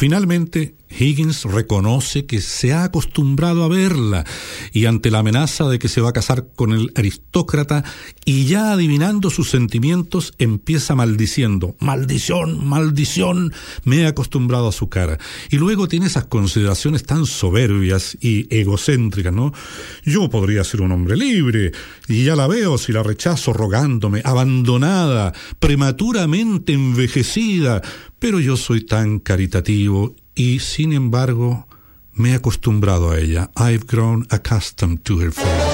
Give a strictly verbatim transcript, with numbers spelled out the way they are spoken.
Finalmente, Higgins reconoce que se ha acostumbrado a verla y ante la amenaza de que se va a casar con el aristócrata y ya adivinando sus sentimientos empieza maldiciendo: maldición, maldición, me he acostumbrado a su cara. Y luego tiene esas consideraciones tan soberbias y egocéntricas, ¿no? Yo podría ser un hombre libre y ya la veo si la rechazo rogándome, abandonada, prematuramente envejecida, pero yo soy tan caritativo y, sin embargo, me he acostumbrado a ella. I've grown accustomed to her face.